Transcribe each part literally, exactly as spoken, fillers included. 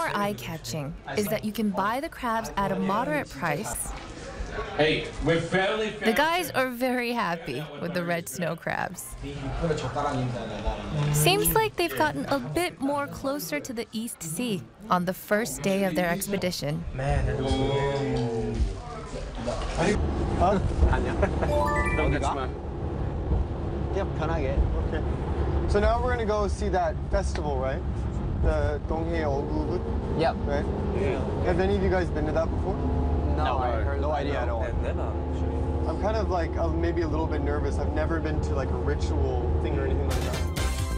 more eye-catching is that you can buy the crabs at a moderate price. Hey, we're fairly The guys are very happy with the red snow crabs. Seems like they've gotten a bit more closer to the East Sea on the first day of their expedition. Man, that looks Okay. So now we're gonna go see that festival, right? The Donghae Ogugut. Yep. Right? Yeah. Have any of you guys been to that before? No, I heard no idea at all. I'm kind of like uh, maybe a little bit nervous. I've never been to like a ritual thing or anything like that.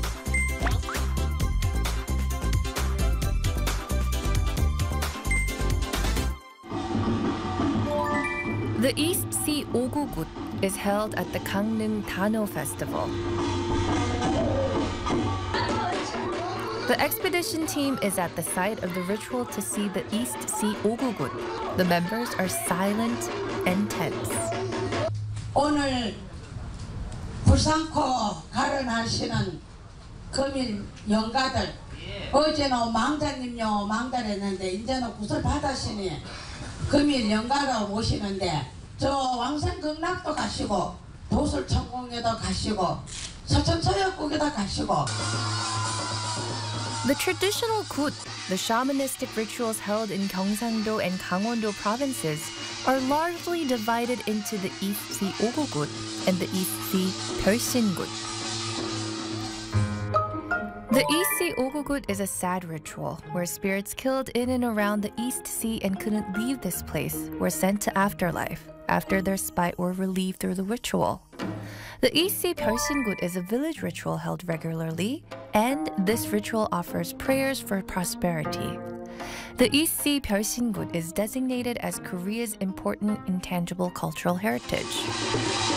The East Sea Ogugut is held at the Gangneung Dano Festival. The expedition team is at the site of the ritual to see the East Sea Ogugut. The members are silent and tense. 오늘 부산코 가른하시는 금일 영가들 어제는 망자님요 망달했는데 이제는 구슬 받으시니 금일 영가로 모시는데 저 왕생극락도 가시고 도술천공에도 가시고 서천서역국에도 가시고. The traditional gut, the shamanistic rituals held in Gyeongsang-do and Gangwon-do provinces, are largely divided into the East Sea Ogugut and the East Sea Pyeolsin-gut. The East Sea Ogugut is a sad ritual where spirits killed in and around the East Sea and couldn't leave this place were sent to afterlife after their spite were relieved through the ritual. The East Sea Pyeolsin-gut is a village ritual held regularly, and this ritual offers prayers for prosperity. The East Sea Pyeolsin-gut is designated as Korea's important intangible cultural heritage.